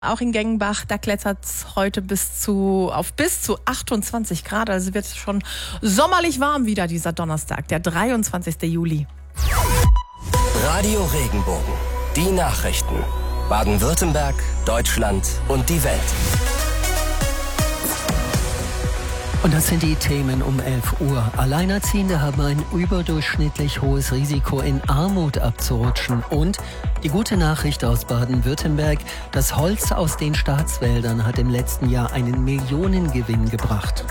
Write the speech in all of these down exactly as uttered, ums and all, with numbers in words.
Auch in Gengenbach, da klettert es heute bis zu, auf bis zu achtundzwanzig Grad. Also wird es schon sommerlich warm wieder dieser Donnerstag, der dreiundzwanzigster Juli. Radio Regenbogen. Die Nachrichten. Baden-Württemberg, Deutschland und die Welt. Und das sind die Themen um elf Uhr. Alleinerziehende haben ein überdurchschnittlich hohes Risiko, in Armut abzurutschen. Und die gute Nachricht aus Baden-Württemberg: Das Holz aus den Staatswäldern hat im letzten Jahr einen Millionengewinn gebracht.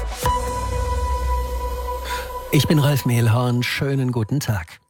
Ich bin Ralf Mehlhorn. Schönen guten Tag.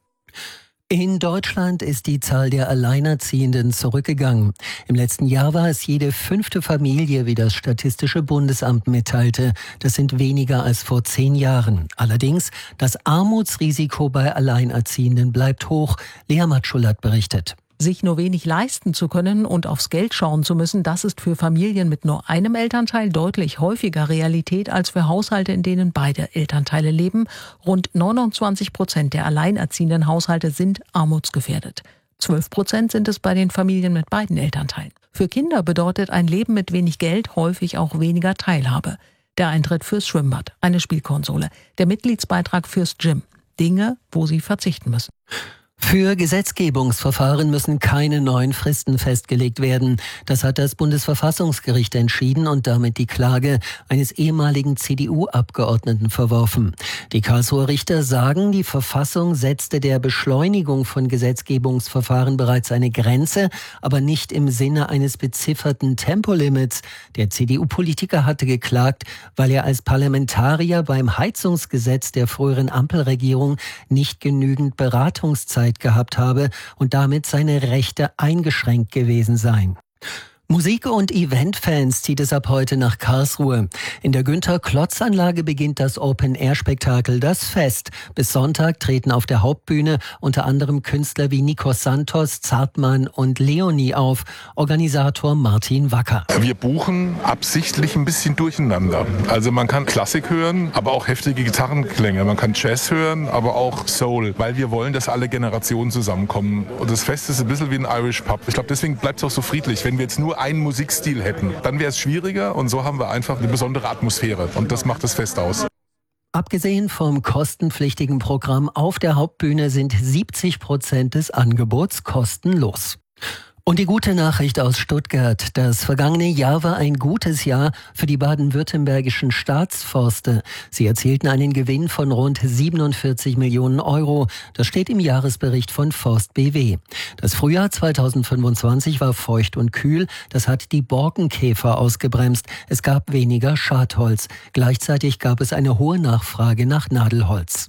In Deutschland ist die Zahl der Alleinerziehenden zurückgegangen. Im letzten Jahr war es jede fünfte Familie, wie das Statistische Bundesamt mitteilte. Das sind weniger als vor zehn Jahren. Allerdings, das Armutsrisiko bei Alleinerziehenden bleibt hoch. Lea Matschulat berichtet. Sich nur wenig leisten zu können und aufs Geld schauen zu müssen, das ist für Familien mit nur einem Elternteil deutlich häufiger Realität als für Haushalte, in denen beide Elternteile leben. Rund neunundzwanzig Prozent der alleinerziehenden Haushalte sind armutsgefährdet. zwölf Prozent sind es bei den Familien mit beiden Elternteilen. Für Kinder bedeutet ein Leben mit wenig Geld häufig auch weniger Teilhabe. Der Eintritt fürs Schwimmbad, eine Spielkonsole, der Mitgliedsbeitrag fürs Gym. Dinge, wo sie verzichten müssen. Für Gesetzgebungsverfahren müssen keine neuen Fristen festgelegt werden. Das hat das Bundesverfassungsgericht entschieden und damit die Klage eines ehemaligen C D U-Abgeordneten verworfen. Die Karlsruher Richter sagen, die Verfassung setzte der Beschleunigung von Gesetzgebungsverfahren bereits eine Grenze, aber nicht im Sinne eines bezifferten Tempolimits. Der C D U-Politiker hatte geklagt, weil er als Parlamentarier beim Heizungsgesetz der früheren Ampelregierung nicht genügend Beratungszeit gehabt habe und damit seine Rechte eingeschränkt gewesen seien. Musik- und Eventfans zieht es ab heute nach Karlsruhe. In der Günther-Klotz-Anlage beginnt das Open-Air-Spektakel Das Fest. Bis Sonntag treten auf der Hauptbühne unter anderem Künstler wie Nikos Santos, Zartmann und Leonie auf. Organisator Martin Wacker. Wir buchen absichtlich ein bisschen durcheinander. Also man kann Klassik hören, aber auch heftige Gitarrenklänge. Man kann Jazz hören, aber auch Soul, weil wir wollen, dass alle Generationen zusammenkommen. Und das Fest ist ein bisschen wie ein Irish Pub. Ich glaube, deswegen bleibt es auch so friedlich. Wenn wir jetzt nur einen Musikstil hätten, dann wäre es schwieriger, und so haben wir einfach eine besondere Atmosphäre und das macht das Fest aus. Abgesehen vom kostenpflichtigen Programm auf der Hauptbühne sind siebzig Prozent des Angebots kostenlos. Und die gute Nachricht aus Stuttgart: Das vergangene Jahr war ein gutes Jahr für die baden-württembergischen Staatsforste. Sie erzielten einen Gewinn von rund siebenundvierzig Millionen Euro. Das steht im Jahresbericht von Forst B W. Das Frühjahr zweitausendfünfundzwanzig war feucht und kühl. Das hat die Borkenkäfer ausgebremst. Es gab weniger Schadholz. Gleichzeitig gab es eine hohe Nachfrage nach Nadelholz.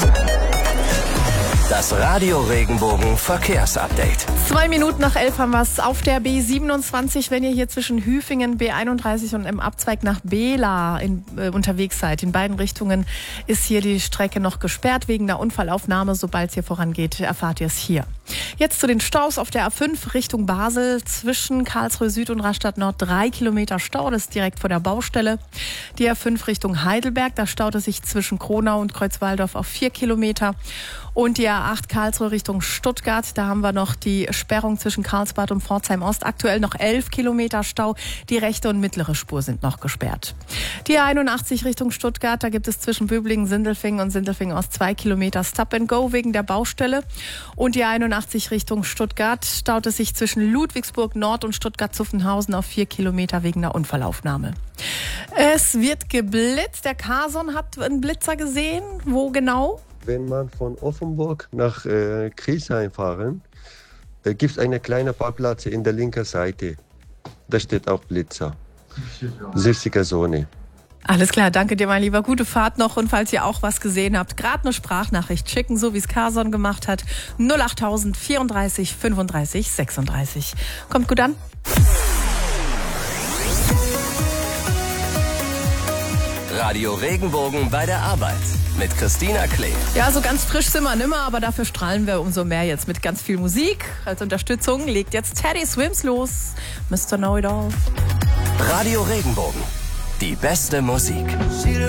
Das Radio Regenbogen Verkehrsupdate. Zwei Minuten nach elf haben wir es auf der B siebenundzwanzig. Wenn ihr hier zwischen Hüfingen, B einunddreißig und im Abzweig nach Bela in, äh, unterwegs seid, in beiden Richtungen ist hier die Strecke noch gesperrt wegen der Unfallaufnahme. Sobald es hier vorangeht, erfahrt ihr es hier. Jetzt zu den Staus auf der A fünf Richtung Basel. Zwischen Karlsruhe Süd und Rastatt Nord drei Kilometer Stau. Das ist direkt vor der Baustelle. Die A fünf Richtung Heidelberg, da staut es sich zwischen Kronau und Kreuzwaldorf auf vier Kilometer. Und die A acht Karlsruhe Richtung Stuttgart, da haben wir noch die Sperrung zwischen Karlsbad und Pforzheim Ost. Aktuell noch elf Kilometer Stau. Die rechte und mittlere Spur sind noch gesperrt. Die A einundachtzig Richtung Stuttgart, da gibt es zwischen Böblingen, Sindelfingen und Sindelfingen Ost zwei Kilometer Stop and Go wegen der Baustelle. Und die A einundachtzig Richtung Stuttgart staut es sich zwischen Ludwigsburg Nord und Stuttgart-Zuffenhausen auf vier Kilometer wegen der Unfallaufnahme. Es wird geblitzt. Der Carson hat einen Blitzer gesehen. Wo genau? Wenn man von Offenburg nach äh, Griesheim fahren, äh, gibt es eine kleine Parkplatz in der linken Seite. Da steht auch Blitzer. siebziger Zone. Alles klar, danke dir, mein Lieber. Gute Fahrt noch. Und falls ihr auch was gesehen habt, gerade eine Sprachnachricht schicken, so wie es Carson gemacht hat. null achttausend vierunddreißig fünfunddreißig sechsunddreißig. Kommt gut an. Radio Regenbogen bei der Arbeit mit Christina Klee. Ja, so ganz frisch sind wir nimmer, aber dafür strahlen wir umso mehr jetzt mit ganz viel Musik. Als Unterstützung legt jetzt Teddy Swims los. Mister Know It All. Radio Regenbogen. Die beste Musik.